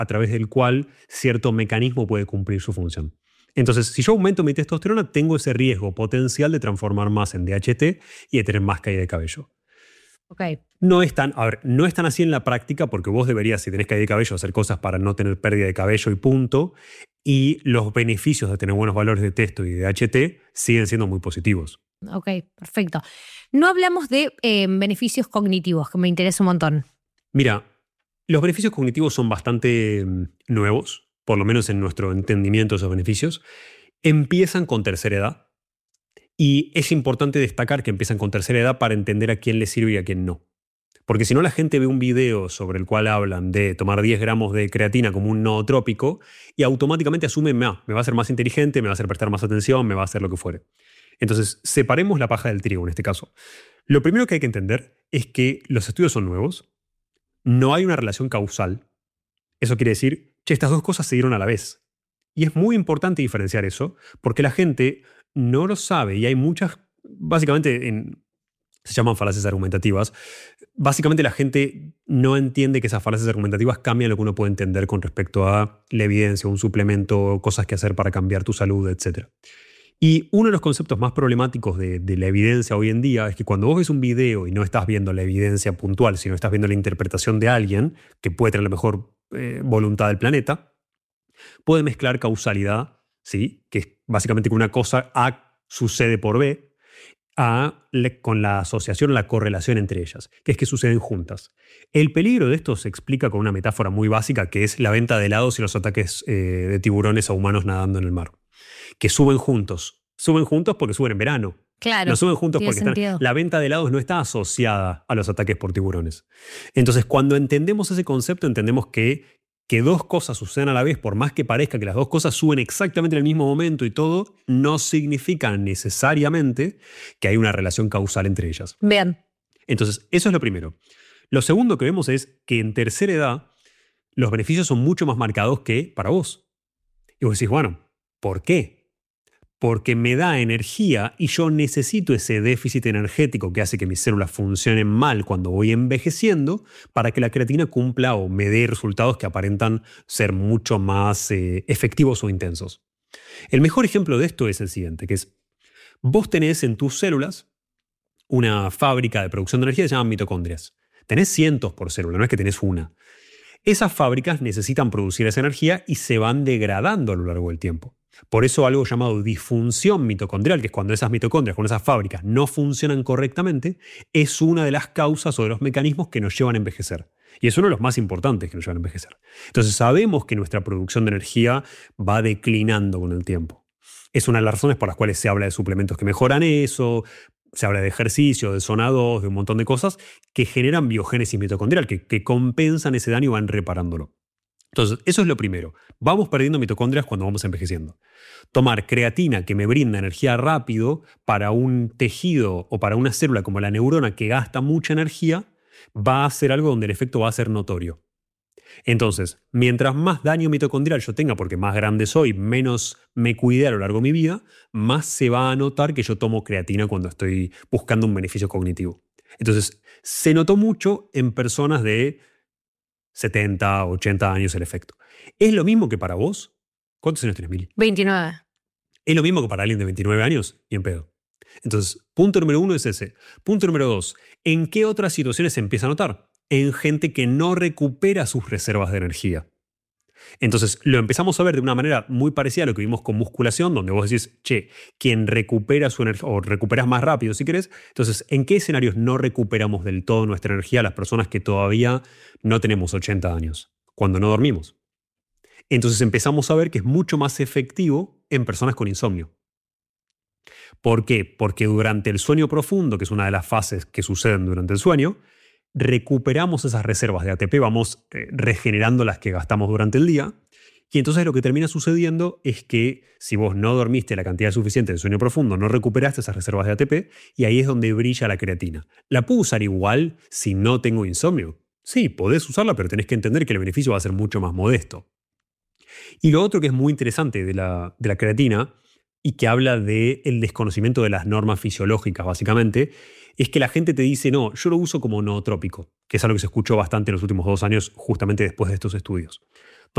a través del cual cierto mecanismo puede cumplir su función. Entonces, si yo aumento mi testosterona, tengo ese riesgo potencial de transformar más en DHT y de tener más caída de cabello. Okay. No es tan así en la práctica, porque vos deberías, si tenés caída de cabello, hacer cosas para no tener pérdida de cabello y punto. Y los beneficios de tener buenos valores de testo y de DHT siguen siendo muy positivos. Ok, perfecto. No hablamos de beneficios cognitivos, que me interesa un montón. Mira, los beneficios cognitivos son bastante nuevos, por lo menos en nuestro entendimiento de esos beneficios. Empiezan con tercera edad. Y es importante destacar que empiezan con tercera edad para entender a quién le sirve y a quién no. Porque si no, la gente ve un video sobre el cual hablan de tomar 10 gramos de creatina como un nootrópico y automáticamente asume, me va a hacer más inteligente, me va a hacer prestar más atención, me va a hacer lo que fuere. Entonces, separemos la paja del trigo en este caso. Lo primero que hay que entender es que los estudios son nuevos, no hay una relación causal. Eso quiere decir, estas dos cosas se dieron a la vez. Y es muy importante diferenciar eso, porque la gente no lo sabe y hay muchas, básicamente se llaman falacias argumentativas. Básicamente la gente no entiende que esas falacias argumentativas cambian lo que uno puede entender con respecto a la evidencia, un suplemento, cosas que hacer para cambiar tu salud, etc. Y uno de los conceptos más problemáticos de la evidencia hoy en día es que cuando vos ves un video y no estás viendo la evidencia puntual, sino estás viendo la interpretación de alguien que puede tener la mejor voluntad del planeta, puede mezclar causalidad, ¿sí? Que es básicamente que una cosa A sucede por B, con la asociación, la correlación entre ellas, que es que suceden juntas. El peligro de esto se explica con una metáfora muy básica, que es la venta de helados y los ataques de tiburones a humanos nadando en el mar, que suben juntos. Suben juntos porque suben en verano. Claro, no suben juntos porque la venta de helados no está asociada a los ataques por tiburones. Entonces, cuando entendemos ese concepto, entendemos que dos cosas sucedan a la vez, por más que parezca que las dos cosas suben exactamente en el mismo momento y todo, no significa necesariamente que hay una relación causal entre ellas. Bien. Entonces, eso es lo primero. Lo segundo que vemos es que en tercera edad los beneficios son mucho más marcados que para vos. Y vos decís, bueno, ¿por qué? Porque me da energía y yo necesito ese déficit energético que hace que mis células funcionen mal cuando voy envejeciendo para que la creatina cumpla o me dé resultados que aparentan ser mucho más efectivos o intensos. El mejor ejemplo de esto es el siguiente, que es, vos tenés en tus células una fábrica de producción de energía que se llama mitocondrias. Tenés cientos por célula, no es que tenés una. Esas fábricas necesitan producir esa energía y se van degradando a lo largo del tiempo. Por eso algo llamado disfunción mitocondrial, que es cuando esas mitocondrias con esas fábricas no funcionan correctamente, es una de las causas o de los mecanismos que nos llevan a envejecer. Y es uno de los más importantes que nos llevan a envejecer. Entonces sabemos que nuestra producción de energía va declinando con el tiempo. Es una de las razones por las cuales se habla de suplementos que mejoran eso, se habla de ejercicio, de zona 2, de un montón de cosas que generan biogénesis mitocondrial, que compensan ese daño y van reparándolo. Entonces, eso es lo primero. Vamos perdiendo mitocondrias cuando vamos envejeciendo. Tomar creatina que me brinda energía rápido para un tejido o para una célula como la neurona que gasta mucha energía, va a ser algo donde el efecto va a ser notorio. Entonces, mientras más daño mitocondrial yo tenga, porque más grande soy, menos me cuidé a lo largo de mi vida, más se va a notar que yo tomo creatina cuando estoy buscando un beneficio cognitivo. Entonces, se notó mucho en personas de 70, 80 años el efecto. ¿Es lo mismo que para vos? ¿Cuántos años tenés, Mili? 29. ¿Es lo mismo que para alguien de 29 años? Y en pedo. Entonces, punto número 1 es ese. Punto número 2. ¿En qué otras situaciones se empieza a notar? En gente que no recupera sus reservas de energía. Entonces, lo empezamos a ver de una manera muy parecida a lo que vimos con musculación, donde vos decís, quien recupera su energía, o recuperas más rápido si querés. Entonces, ¿en qué escenarios no recuperamos del todo nuestra energía las personas que todavía no tenemos 80 años? Cuando no dormimos. Entonces empezamos a ver que es mucho más efectivo en personas con insomnio. ¿Por qué? Porque durante el sueño profundo, que es una de las fases que suceden durante el sueño, recuperamos esas reservas de ATP, vamos regenerando las que gastamos durante el día, y entonces lo que termina sucediendo es que si vos no dormiste la cantidad suficiente de sueño profundo, no recuperaste esas reservas de ATP, y ahí es donde brilla la creatina. ¿La puedo usar igual si no tengo insomnio? Sí, podés usarla, pero tenés que entender que el beneficio va a ser mucho más modesto. Y lo otro que es muy interesante de la creatina, y que habla del desconocimiento de las normas fisiológicas, básicamente, es que la gente te dice, no, yo lo uso como nootrópico, que es algo que se escuchó bastante en los últimos 2 años, justamente después de estos estudios.